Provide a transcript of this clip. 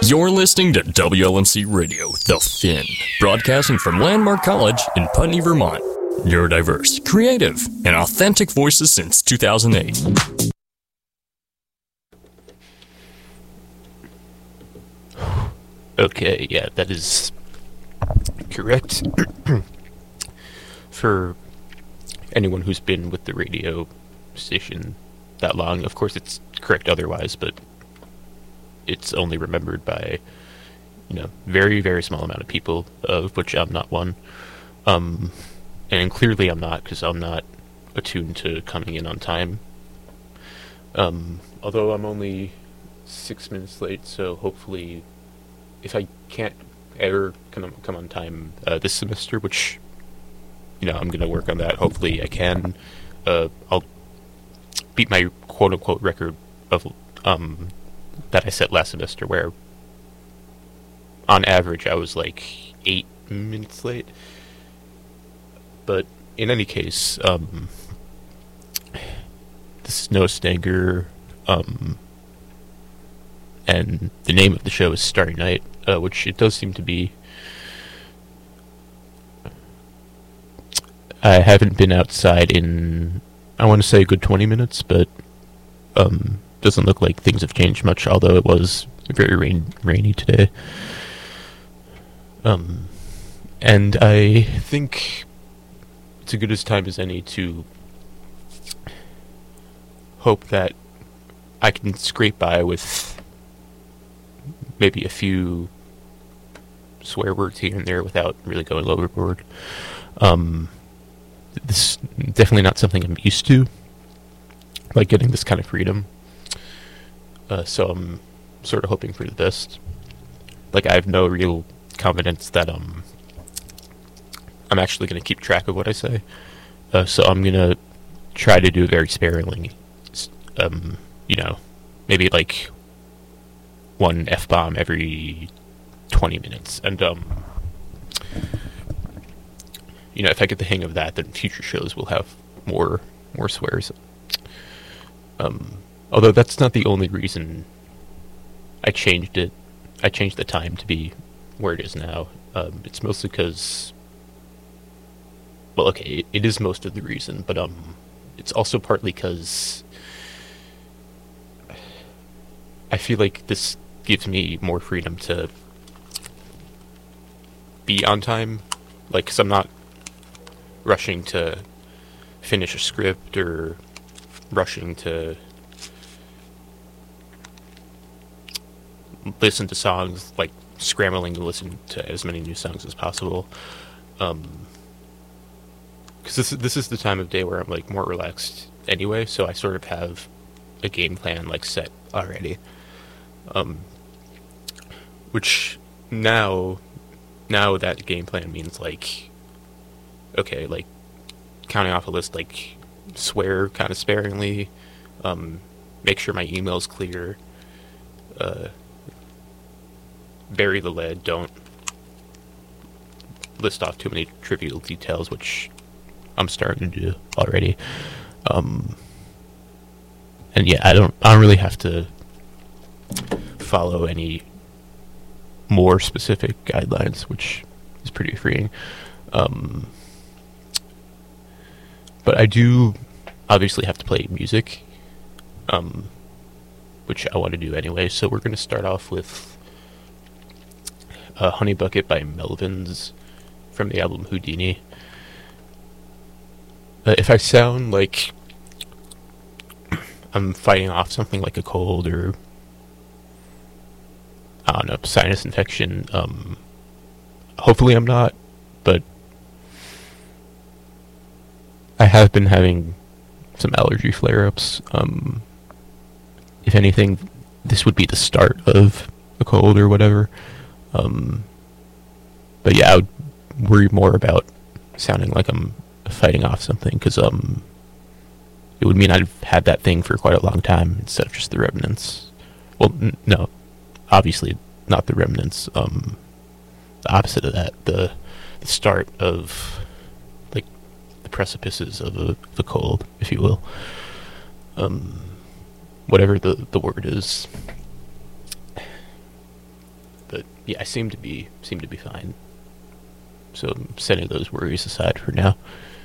You're listening to WLMC Radio, The Finn, broadcasting from Landmark College in Putney, Vermont. Neurodiverse, creative, and authentic voices since 2008. Okay, yeah, that is correct. For anyone who's been with the radio station that long, of course it's correct otherwise, but it's only remembered by, very, very small amount of people, of which I'm not one. And clearly I'm not, because I'm not attuned to coming in on time. Although I'm only 6 minutes late, so hopefully, if I can't ever come on time this semester, which, I'm going to work on that, hopefully I can, I'll beat my quote-unquote record of, that I set last semester, where on average I was like 8 minutes late. But in any case, this is Noah Stanger, and the name of the show is Starry Night, which it does seem to be. I haven't been outside in, I want to say, a good 20 minutes, but doesn't look like things have changed much, although it was very rainy today. And I think it's as good a time as any to hope that I can scrape by with maybe a few swear words here and there without really going overboard. This is definitely not something I'm used to, like getting this kind of freedom. So I'm sort of hoping for the best. Like, I have no real confidence that I'm actually going to keep track of what I say. So I'm going to try to do it very sparingly. Maybe like one F-bomb every 20 minutes. And, if I get the hang of that, then future shows will have more swears. Although that's not the only reason I changed it. I changed the time to be where it is now. It's mostly because, well, okay, it is most of the reason, but it's also partly because I feel like this gives me more freedom to be on time, like, because I'm not rushing to finish a script or rushing to listen to songs, like scrambling to listen to as many new songs as possible. Because this is the time of day where I'm like more relaxed anyway, so I sort of have a game plan like set already. Which now that game plan means like, okay, like counting off a list, like swear kind of sparingly, make sure my email's clear, bury the lead, don't list off too many trivial details, which I'm starting to do already. And yeah, I don't really have to follow any more specific guidelines, which is pretty freeing. But I do obviously have to play music, which I want to do anyway, so we're going to start off with Honey Bucket by Melvins from the album Houdini. If I sound like I'm fighting off something like a cold or, I don't know, sinus infection, hopefully I'm not, but I have been having some allergy flare-ups. If anything, this would be the start of a cold or whatever. But yeah, I would worry more about sounding like I'm fighting off something, because it would mean I've had that thing for quite a long time instead of just the remnants. Well, no, obviously not the remnants. The opposite of that, the start of like the precipices of the cold, if you will. Whatever the word is. But yeah, I seem to be fine. So I'm setting those worries aside for now.